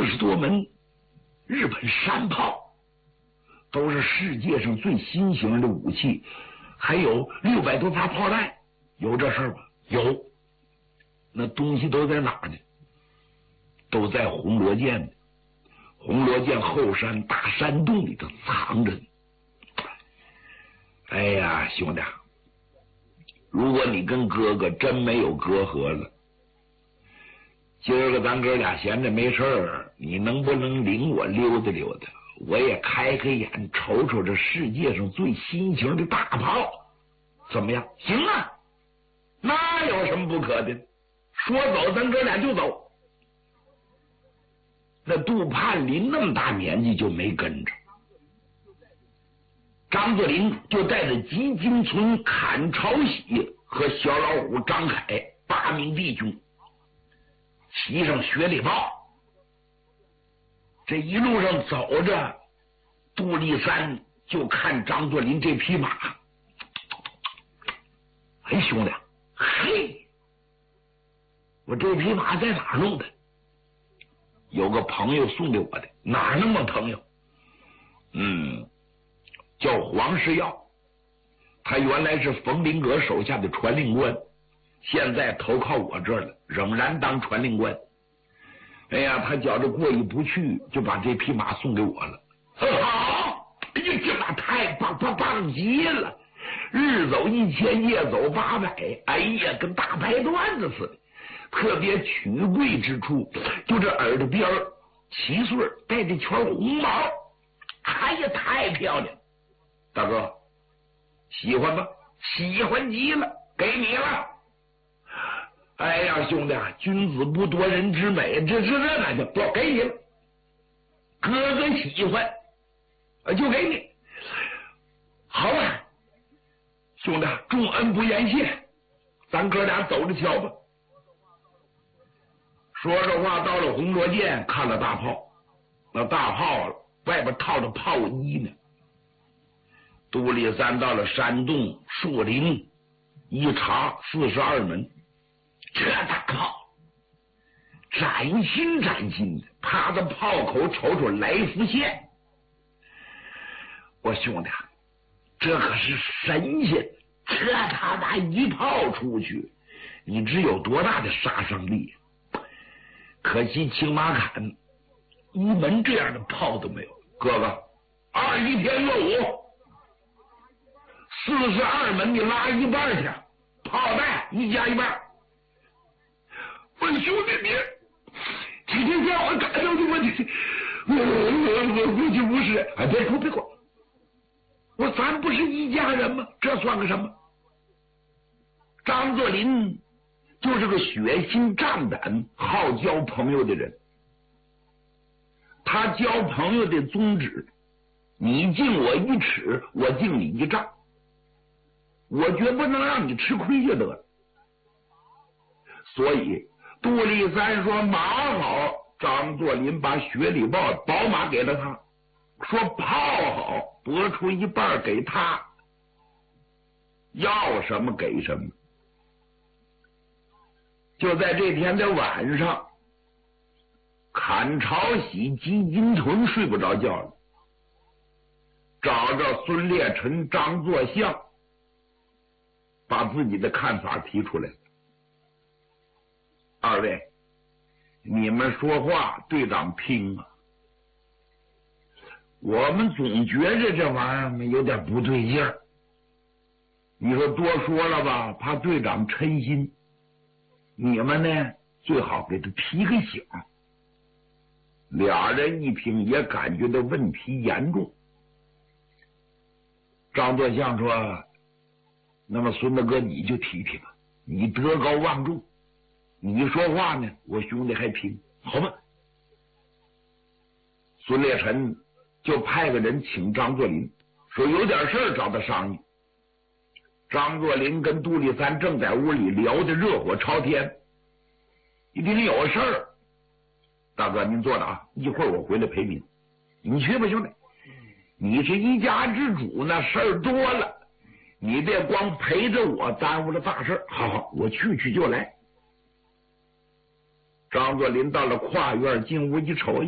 40多门日本山炮，都是世界上最新型的武器，还有600多发炮弹，有这事儿吗？有。那东西都在哪儿呢？都在红罗涧呢。红罗涧后山大山洞里头藏着呢。哎呀，兄弟，如果你跟哥哥真没有隔阂了，今儿个咱哥俩闲着没事儿，你能不能领我溜达溜达？我也开开眼，瞅瞅这世界上最新型的大炮，怎么样？行啊，那有什么不可的？说走，咱哥俩就走。那杜盼林那么大年纪就没跟着，张作霖就带着吉金存、阚朝喜和小老虎张凯8名弟兄，骑上雪里豹。这一路上走着，杜立三就看张作霖这匹马，哎，兄弟，嘿，我这匹马在哪儿弄的？有个朋友送给我的。哪儿那么朋友？叫黄世耀，他原来是冯林阁手下的传令官，现在投靠我这儿了，仍然当传令官。哎呀，他觉着过意不去，就把这匹马送给我了。好，哎呀，这马太棒极了，日走1000，夜走800，哎呀，跟大白段子似的。特别曲贵之处，就这耳朵边7岁带着圈红毛，哎呀，太漂亮！大哥，喜欢吗？喜欢极了，给你了。哎呀，兄弟，君子不夺人之美，这哪就不给你了。哥哥喜欢，就给你。好了，兄弟，重恩不言谢，咱哥俩走着瞧吧。说着话，到了红罗涧，看了大炮，那大炮外边套着炮衣呢。杜立三到了山洞树林，一查42门，这大炮崭新的，趴在炮口瞅瞅来福线。我兄弟，这可是神仙，这他妈一炮出去，你知有多大的杀伤力？可惜青马坎1门这样的炮都没有。哥哥，21天落伍，42门你拉一半去，炮弹1加1半。我兄弟，你今天让我赶上的问题，我估计不是。哎，别哭，咱不是一家人吗？这算个什么？张作霖就是个血心仗胆、好交朋友的人。他交朋友的宗旨，你敬我1尺，我敬你1丈，我绝不能让你吃亏就得了。所以杜立三说马好，张作霖把雪里豹宝马给了他，说炮好，拨出一半给他，要什么给什么。就在这天的晚上，阚朝喜、吉金屯睡不着觉了，找着孙烈臣、张作相，把自己的看法提出来了。二位，你们说话，队长听啊！我们总觉着这玩意儿有点不对劲儿。你说多说了吧，怕队长嗔心。你们呢，最好给他提个醒。俩人一听，也感觉到问题严重。张作相说：“那么孙大哥，你就提提吧，你德高望重，你说话呢，我兄弟还听，好吗？”孙烈臣就派个人请张作霖，说有点事儿找他商议。张作霖跟杜立三正在屋里聊得热火朝天，一听有事儿，大哥您坐着啊，一会儿我回来陪您。你去吧，兄弟，你是一家之主呢，事儿多了，你别光陪着我，耽误了大事。好，我去就来。张作霖到了跨院，进屋一瞅，